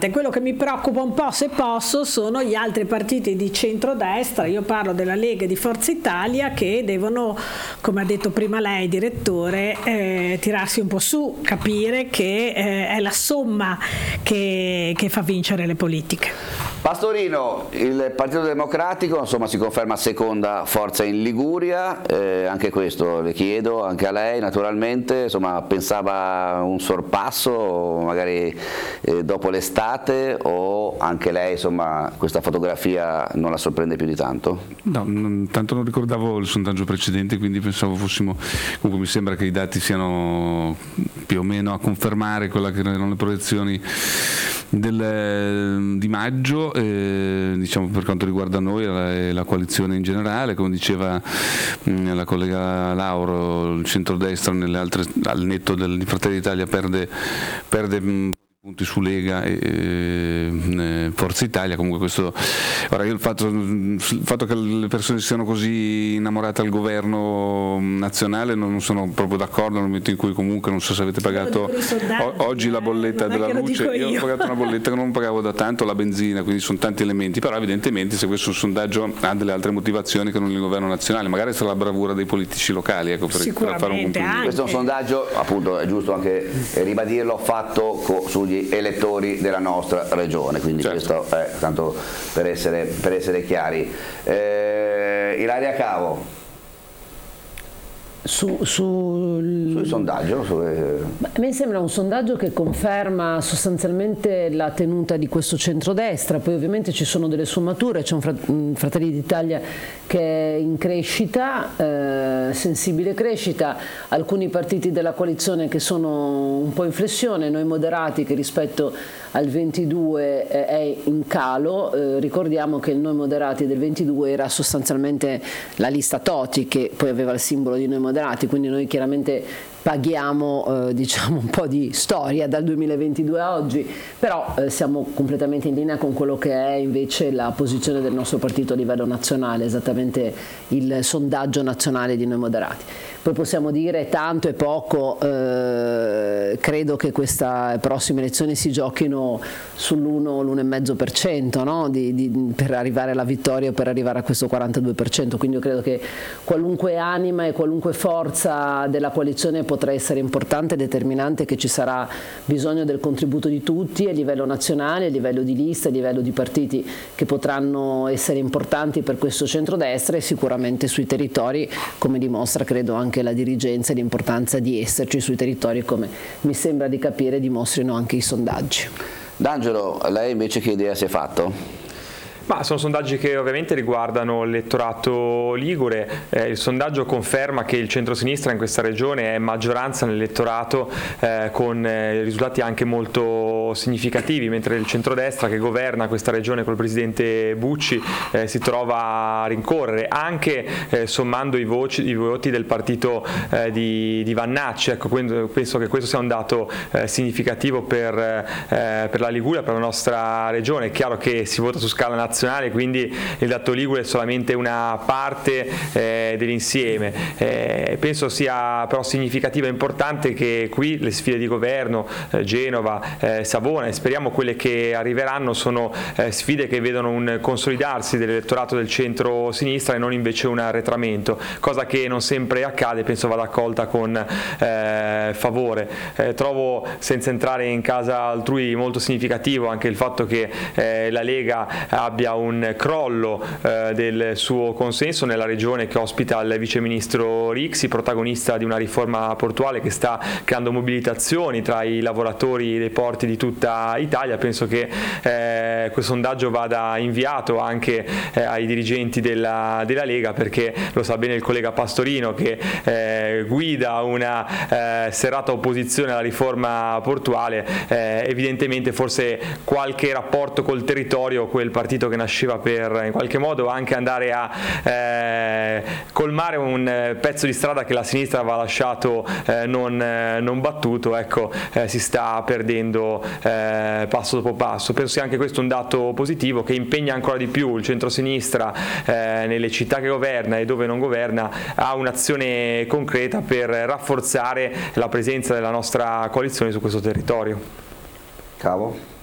importante. Quello che mi preoccupa un po', se posso, sono gli altri partiti di centrodestra, io parlo della Lega e di Forza Italia, che devono, come ha detto prima lei, direttore, tirarsi un po' su, capire che è la somma che fa vincere le politiche. Pastorino, il Partito Democratico insomma si conferma seconda forza in Liguria, anche questo le chiedo, anche a lei naturalmente, insomma pensava un sorpasso magari dopo l'estate, o anche lei insomma questa fotografia non la sorprende più di tanto? No, tanto non ricordavo il sondaggio precedente, quindi pensavo fossimo, comunque mi sembra che i dati siano più o meno a confermare quelle che erano le proiezioni di maggio, diciamo per quanto riguarda noi e la coalizione in generale. Come diceva la collega Lauro, il centrodestra nelle altre, al netto di Fratelli d'Italia perde punti su Lega e Forza Italia. Comunque questo, ora io il fatto che le persone siano così innamorate al governo nazionale non sono proprio d'accordo, nel momento in cui comunque non so se avete pagato oggi la bolletta della luce, io ho pagato una bolletta che non pagavo da tanto, la benzina, quindi sono tanti elementi, però evidentemente se questo sondaggio ha delle altre motivazioni che non il governo nazionale, magari sarà la bravura dei politici locali, ecco, per fare un complimento. Questo è un sondaggio, appunto è giusto anche ribadirlo, fatto sugli elettori della nostra regione, quindi certo. Questo è tanto per essere chiari. Ilaria Cavo, sul sondaggio? A me sembra un sondaggio che conferma sostanzialmente la tenuta di questo centrodestra, poi ovviamente ci sono delle sfumature, c'è un Fratelli d'Italia che è in crescita, sensibile crescita, alcuni partiti della coalizione che sono un po' in flessione, noi moderati che rispetto al 22 è in calo, ricordiamo che il Noi Moderati del 22 era sostanzialmente la lista Toti, che poi aveva il simbolo di Noi Moderati, quindi noi chiaramente paghiamo diciamo un po' di storia dal 2022 a oggi, però siamo completamente in linea con quello che è invece la posizione del nostro partito a livello nazionale, esattamente il sondaggio nazionale di Noi Moderati. Poi possiamo dire tanto e poco, credo che queste prossime elezioni si giochino sull'1-1,5%, no? Per arrivare alla vittoria o per arrivare a questo 42%, quindi io credo che qualunque anima e qualunque forza della coalizione potrà essere importante e determinante, che ci sarà bisogno del contributo di tutti a livello nazionale, a livello di lista, a livello di partiti che potranno essere importanti per questo centrodestra, e sicuramente sui territori, come dimostra credo anche la dirigenza, e l'importanza di esserci sui territori, come mi sembra di capire dimostrino anche i sondaggi. D'Angelo, lei invece che idea si è fatto? Ma sono sondaggi che ovviamente riguardano l'elettorato ligure, il sondaggio conferma che il centrosinistra in questa regione è maggioranza nell'elettorato, con risultati anche molto significativi, mentre il centrodestra che governa questa regione col presidente Bucci si trova a rincorrere, anche sommando i voti del partito di Vannacci. Ecco, penso che questo sia un dato significativo per la Liguria, per la nostra regione. È chiaro che si vota su scala nazionale, quindi il dato ligure è solamente una parte dell'insieme. Penso sia però significativo e importante che qui le sfide di governo, Genova, Savona, e speriamo quelle che arriveranno, sono sfide che vedono un consolidarsi dell'elettorato del centro-sinistra e non invece un arretramento, cosa che non sempre accade, penso vada accolta con favore. Trovo, senza entrare in casa altrui, molto significativo anche il fatto che la Lega abbia un crollo del suo consenso nella regione che ospita il viceministro Rixi, protagonista di una riforma portuale che sta creando mobilitazioni tra i lavoratori dei porti di tutta Italia. Penso che questo sondaggio vada inviato anche ai dirigenti della Lega, perché lo sa bene il collega Pastorino che guida una serrata opposizione alla riforma portuale. Evidentemente forse qualche rapporto col territorio, quel partito che nasceva per in qualche modo anche andare a colmare un pezzo di strada che la sinistra aveva lasciato non battuto, ecco, si sta perdendo passo dopo passo. Penso sia anche questo un dato positivo che impegna ancora di più il centrosinistra nelle città che governa e dove non governa a un'azione concreta per rafforzare la presenza della nostra coalizione su questo territorio. Cavo?